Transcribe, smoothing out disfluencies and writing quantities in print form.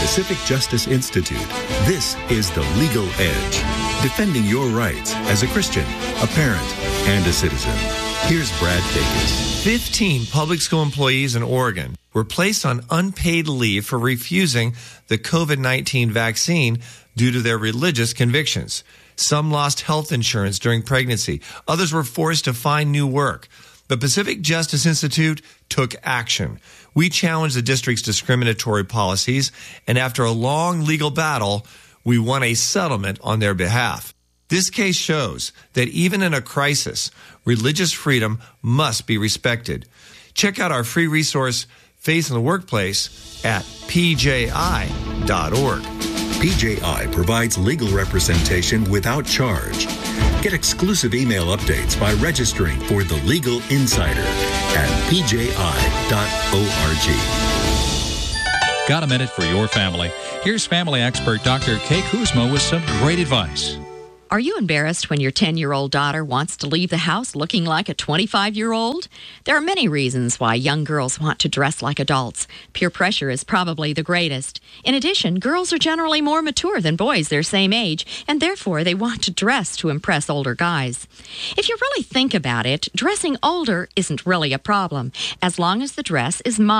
Pacific Justice Institute, this is The Legal Edge, defending your rights as a Christian, a parent, and a citizen. Here's Brad Dacus. 15 public school employees in Oregon were placed on unpaid leave for refusing the COVID-19 vaccine due to their religious convictions. Some lost health insurance during pregnancy. Others were forced to find new work. The Pacific Justice Institute took action. We challenged the district's discriminatory policies, and after a long legal battle, we won a settlement on their behalf. This case shows that even in a crisis, religious freedom must be respected. Check out our free resource, Faith in the Workplace, at pji.org. PJI provides legal representation without charge. Get exclusive email updates by registering for The Legal Insider at pji.org. Got a minute for your family? Here's family expert Dr. Kay Kuzma with some great advice. Are you embarrassed when your 10-year-old daughter wants to leave the house looking like a 25-year-old? There are many reasons why young girls want to dress like adults. Peer pressure is probably the greatest. In addition, girls are generally more mature than boys their same age, and therefore they want to dress to impress older guys. If you really think about it, dressing older isn't really a problem, as long as the dress is modern.